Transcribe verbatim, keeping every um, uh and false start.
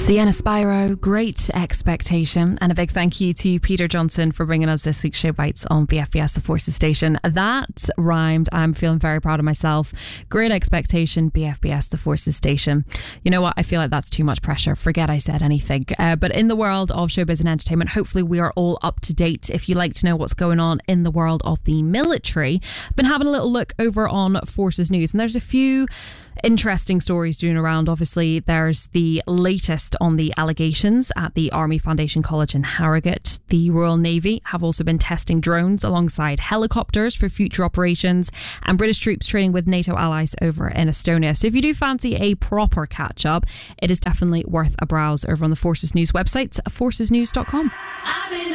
Sienna Spyro, Great Expectation, and a big thank you to Peter Johnson for bringing us this week's Show Bites on B F B S The Forces Station. That rhymed. I'm feeling very proud of myself. Great Expectation, B F B S The Forces Station. You know what? I feel like that's too much pressure. Forget I said anything. Uh, but in the world of showbiz and entertainment, hopefully we are all up to date. If you like to know what's going on in the world of the military, I've been having a little look over on Forces News, and there's a few interesting stories doing around. Obviously, there's the latest on the allegations at the Army Foundation College in Harrogate. The Royal Navy have also been testing drones alongside helicopters for future operations, and British troops training with NATO allies over in Estonia. So if you do fancy a proper catch up, it is definitely worth a browse over on the Forces News website, forces news dot com.